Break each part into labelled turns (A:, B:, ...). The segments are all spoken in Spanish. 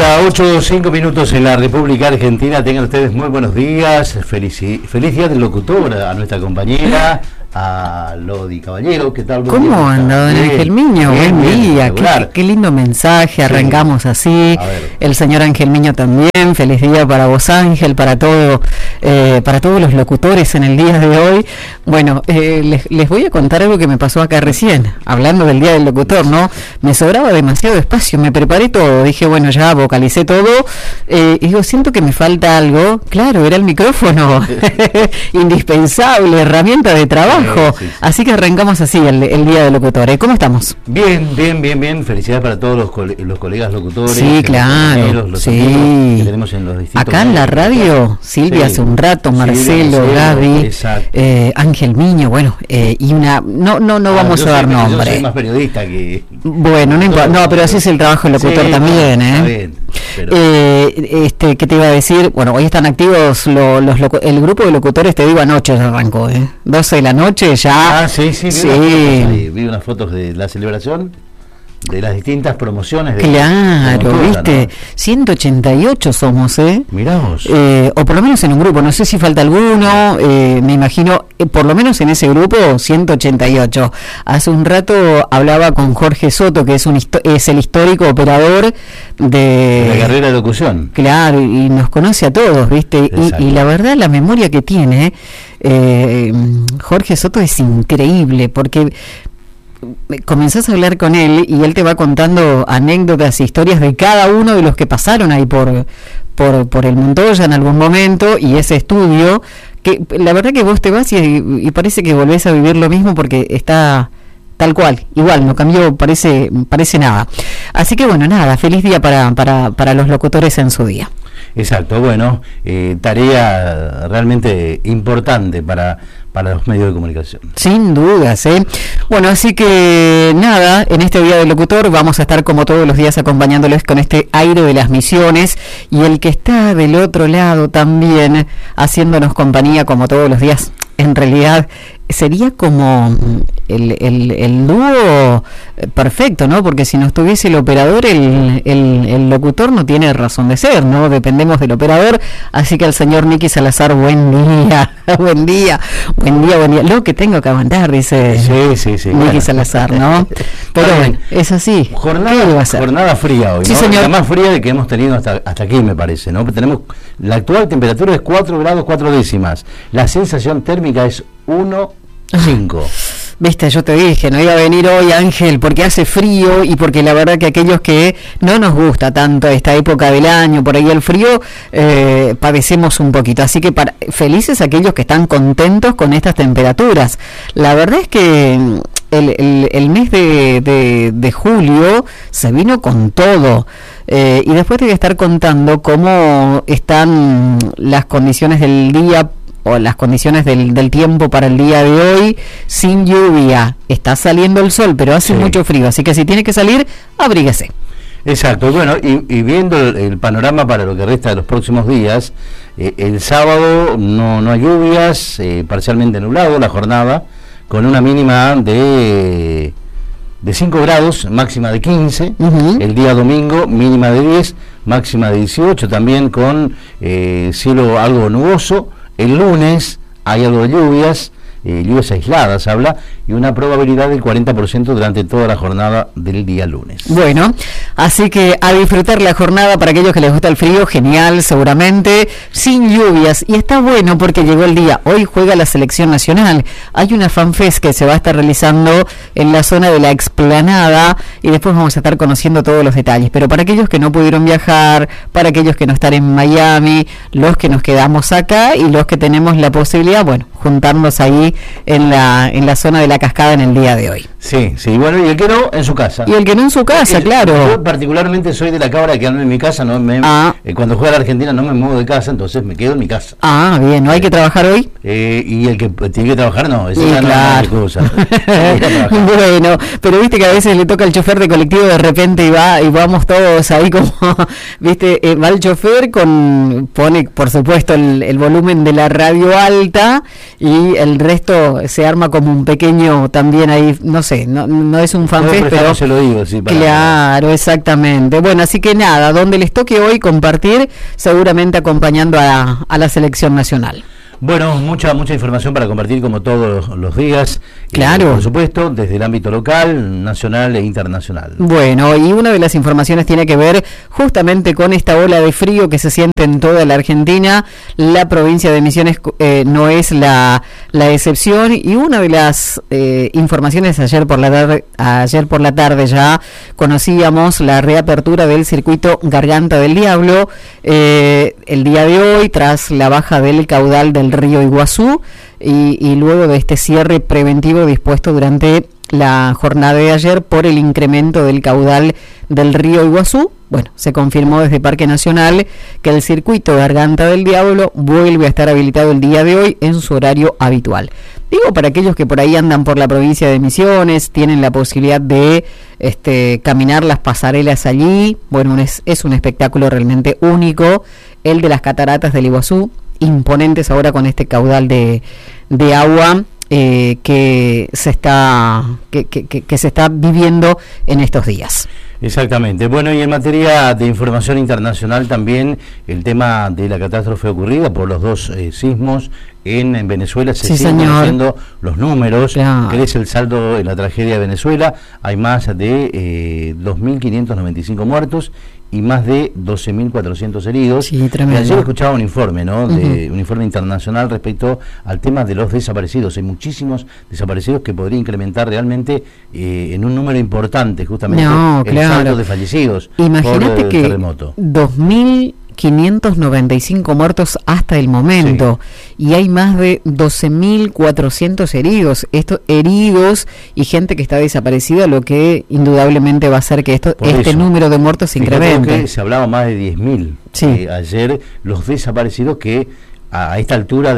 A: Hola, 8:05 en la República Argentina. Tengan ustedes muy buenos días. Feliz día del locutor a nuestra compañera, a Lodi Caballero. ¿Qué tal?
B: ¿Cómo anda, don Ángel Miño? Buen día. Qué lindo mensaje. Arrancamos así. El señor Ángel Miño también. Feliz día para vos, Ángel, para todos los locutores en el día de hoy. Bueno, les voy a contar algo que me pasó acá recién, hablando del día del locutor, ¿no? Me sobraba demasiado espacio, me preparé todo, dije, bueno, ya vocalicé todo, y digo, siento que me falta algo. Claro, era el micrófono, indispensable, herramienta de trabajo. Sí. Así que arrancamos así el día del locutor. ¿Cómo estamos?
A: Bien. Felicidades para todos los colegas locutores.
B: Sí, claro,
A: los
B: sí.
A: amigos que tenemos en los distintos
B: acá en la radio, Silvia hace un rato, Marcelo, Gaby, Ángel Miño, bueno, y una, no vamos a dar nombre.
A: Yo soy más periodista que...
B: Bueno, no importa, no, pero así es el trabajo del locutor también,
A: Está bien, pero...
B: ¿qué te iba a decir? Bueno, hoy están activos el grupo de locutores, te digo, anoche ya arrancó, 12 de la noche ya.
A: Sí. Vi unas fotos de la celebración de las distintas promociones de
B: viste, ¿no? 188 somos,
A: mirá vos.
B: O por lo menos en un grupo, no sé si falta alguno, me imagino, por lo menos en ese grupo 188. Hace un rato hablaba con Jorge Soto, que es el histórico operador de
A: la carrera de locución.
B: Claro, y nos conoce a todos, viste, y la verdad la memoria que tiene Jorge Soto es increíble, porque comenzás a hablar con él y él te va contando anécdotas, historias de cada uno de los que pasaron ahí por el Montoya en algún momento, y ese estudio, que la verdad que vos te vas y parece que volvés a vivir lo mismo, porque está tal cual, igual, no cambió, parece nada. Así que bueno, nada, feliz día para los locutores en su día.
A: Exacto, bueno, tarea realmente importante para los medios de comunicación.
B: Sin dudas, Bueno, así que nada, en este Día del Locutor vamos a estar como todos los días acompañándoles con este aire de las misiones, y el que está del otro lado también haciéndonos compañía como todos los días, en realidad sería como el dúo perfecto, ¿no? Porque si no estuviese el operador, el locutor no tiene razón de ser, ¿no? Dependemos del operador. Así que al señor Nicky Salazar, buen día. Lo que tengo que aguantar, dice Nicky Salazar, ¿no? Pero bueno, es así.
A: Jornada fría hoy,
B: sí,
A: ¿no?
B: Señor.
A: La más fría de que hemos tenido hasta aquí, me parece, ¿no? Tenemos la actual temperatura es 4 grados 4 décimas. La sensación térmica es 1,5.
B: Viste, yo te dije, no iba a venir hoy, Ángel, porque hace frío y porque la verdad que aquellos que no nos gusta tanto esta época del año, por ahí el frío, padecemos un poquito. Así que felices aquellos que están contentos con estas temperaturas. La verdad es que el mes de julio se vino con todo. Y después te voy a estar contando cómo están las condiciones del día, o las condiciones del tiempo para el día de hoy, sin lluvia. Está saliendo el sol, pero hace mucho frío, así que si tiene que salir, abríguese.
A: Exacto, bueno, y viendo el panorama para lo que resta de los próximos días, el sábado no hay lluvias, parcialmente nublado la jornada, con una mínima de 5 grados, máxima de 15, el día domingo mínima de 10, máxima de 18, también con cielo algo nuboso. El lunes hay algo de lluvias aisladas habla, y una probabilidad del 40% durante toda la jornada del día lunes.
B: Bueno, así que a disfrutar la jornada para aquellos que les gusta el frío, genial, seguramente, sin lluvias, y está bueno porque llegó el día. Hoy juega la selección nacional, hay una fanfest que se va a estar realizando en la zona de la Explanada, y después vamos a estar conociendo todos los detalles, pero para aquellos que no pudieron viajar, para aquellos que no están en Miami, los que nos quedamos acá y los que tenemos la posibilidad, bueno, juntarnos ahí en la zona de la Cascada en el día de hoy.
A: Sí, bueno, y el que no, en su casa.
B: Y el que no en su casa, claro.
A: Yo particularmente soy de la cabra de quedarme en mi casa, cuando juega la Argentina no me muevo de casa, entonces me quedo en mi casa.
B: Bien, ¿no hay que trabajar hoy?
A: Y el que tiene que trabajar, no, esa es
B: la
A: cosa.
B: Bueno, pero viste que a veces le toca al chofer de colectivo de repente y vamos todos ahí como, viste, va el chofer pone por supuesto el volumen de la radio alta, y el resto se arma como un pequeño premio también ahí, no sé, no es un fanfest, pero
A: se lo digo, sí,
B: claro, exactamente. Bueno, así que nada, donde les toque hoy compartir, seguramente acompañando a la selección nacional.
A: Bueno, mucha información para compartir como todos los días.
B: Claro.
A: Por supuesto, desde el ámbito local, nacional e internacional.
B: Bueno, y una de las informaciones tiene que ver justamente con esta ola de frío que se siente en toda la Argentina. La provincia de Misiones no es la excepción. Y una de las informaciones ayer por la tarde ya conocíamos la reapertura del circuito Garganta del Diablo. El día de hoy, tras la baja del caudal del río Iguazú y luego de este cierre preventivo dispuesto durante la jornada de ayer por el incremento del caudal del río Iguazú, bueno, se confirmó desde Parque Nacional que el circuito Garganta del Diablo vuelve a estar habilitado el día de hoy en su horario habitual. Digo, para aquellos que por ahí andan por la provincia de Misiones, tienen la posibilidad de caminar las pasarelas allí, bueno, es un espectáculo realmente único, el de las cataratas del Iguazú, imponentes ahora con este caudal de agua que se está viviendo en estos días.
A: Exactamente. Bueno, y en materia de información internacional también el tema de la catástrofe ocurrida por los dos sismos en Venezuela. Se siguen conociendo los números, crece el saldo en la tragedia de Venezuela, hay más de 2.595 muertos y más de 12.400 heridos.
B: Sí, tremendo.
A: Ayer escuchaba un informe, ¿no? Un informe internacional respecto al tema de los desaparecidos. Hay muchísimos desaparecidos que podría incrementar realmente en un número importante justamente el saldo de fallecidos.
B: Imagínate
A: por
B: que
A: terremoto.
B: 2.595 muertos hasta el momento, y hay más de 12.400 heridos. Estos heridos y gente que está desaparecida, lo que indudablemente va a hacer que este número de muertos se incremente.
A: Que se hablaba más de 10.000 ayer los desaparecidos, que a esta altura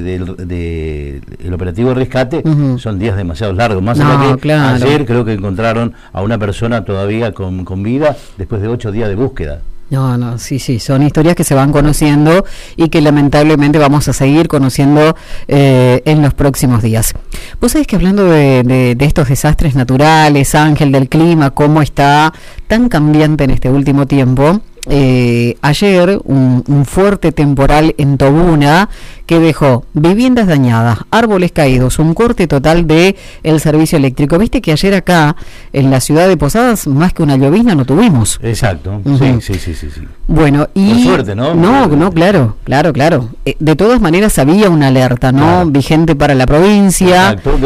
A: del operativo de rescate son días demasiado largos, más allá que ayer creo que encontraron a una persona todavía con vida después de 8 días de búsqueda.
B: Sí, son historias que se van conociendo y que lamentablemente vamos a seguir conociendo en los próximos días. Vos sabés que hablando de estos desastres naturales, Ángel, del clima, cómo está tan cambiante en este último tiempo, ayer un fuerte temporal en Tobuna que dejó viviendas dañadas, árboles caídos, un corte total de el servicio eléctrico. Viste que ayer acá en la ciudad de Posadas más que una llovizna no tuvimos.
A: Exacto, sí.
B: Bueno, y
A: por suerte, ¿no?
B: No, claro. De todas maneras había una alerta, ¿no? Claro. Vigente para la provincia.
A: Exacto,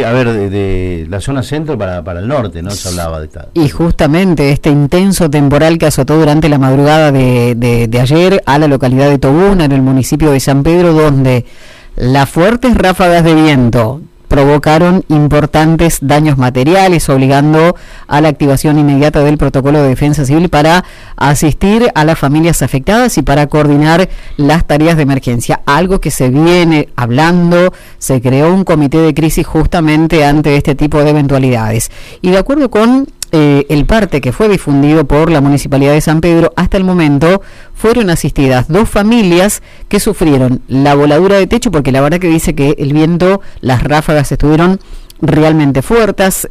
A: de la zona centro para el norte, ¿no? Se hablaba de esta.
B: Y justamente este intenso temporal que azotó durante la madrugada de ayer a la localidad de Tobuna, en el municipio de San Pedro, donde las fuertes ráfagas de viento provocaron importantes daños materiales, obligando a la activación inmediata del protocolo de defensa civil para asistir a las familias afectadas y para coordinar las tareas de emergencia. Algo que se viene hablando, se creó un comité de crisis justamente ante este tipo de eventualidades. Y de acuerdo con el parte que fue difundido por la Municipalidad de San Pedro, hasta el momento fueron asistidas 2 familias que sufrieron la voladura de techo, porque la verdad que dice que el viento, las ráfagas estuvieron realmente fuertes,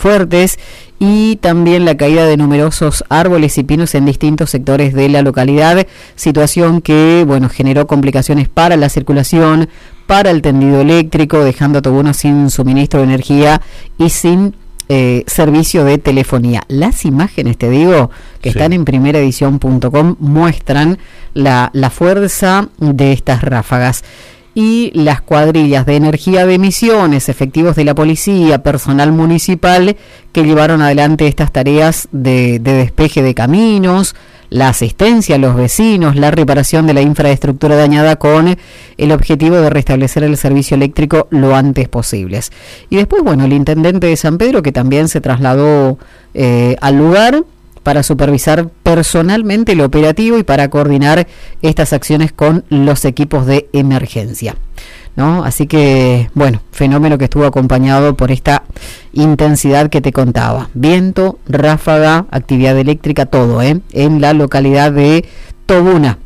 B: y también la caída de numerosos árboles y pinos en distintos sectores de la localidad, situación que, bueno, generó complicaciones para la circulación, para el tendido eléctrico, dejando a Tobuna sin suministro de energía y sin servicio de telefonía. Las imágenes, te digo, que están en primeraedición.com, muestran la fuerza de estas ráfagas. Y las cuadrillas de energía de Misiones, efectivos de la policía, personal municipal, que llevaron adelante estas tareas de despeje de caminos, la asistencia a los vecinos, la reparación de la infraestructura dañada, con el objetivo de restablecer el servicio eléctrico lo antes posible. Y después, bueno, el intendente de San Pedro, que también se trasladó al lugar para supervisar personalmente el operativo y para coordinar estas acciones con los equipos de emergencia, ¿no? Así que, bueno, fenómeno que estuvo acompañado por esta intensidad que te contaba. Viento, ráfaga, actividad eléctrica, todo, en la localidad de Tobuna,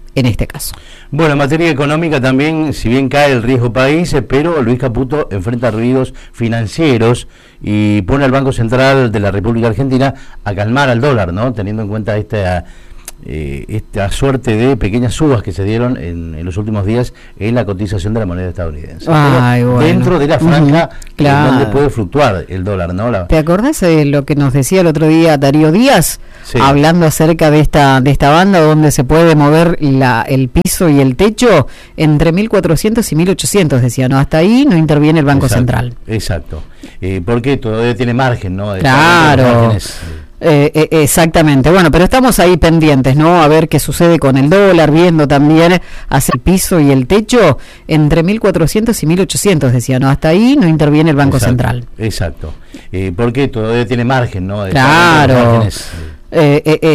B: en este caso.
A: Bueno, en materia económica también, si bien cae el riesgo país, pero Luis Caputo enfrenta ruidos financieros y pone al Banco Central de la República Argentina a calmar al dólar, ¿no? Teniendo en cuenta esta suerte de pequeñas subas que se dieron en los últimos días en la cotización de la moneda estadounidense. Bueno. Dentro de la franja donde puede fluctuar el dólar, ¿no?
B: ¿Te acordás de lo que nos decía el otro día Darío Díaz? Sí. Hablando acerca de esta banda donde se puede mover el piso y el techo entre 1.400 y 1.800, decía, ¿no? Hasta ahí no interviene el Banco Central.
A: Exacto. Porque todavía tiene margen, ¿no?
B: Claro. Exactamente, bueno, pero estamos ahí pendientes, ¿no? A ver qué sucede con el dólar, viendo también hacia el piso y el techo entre 1.400 y 1.800, decía, ¿no? Hasta ahí no interviene el Banco Central.
A: Exacto, porque todavía tiene margen, ¿no?
B: Claro.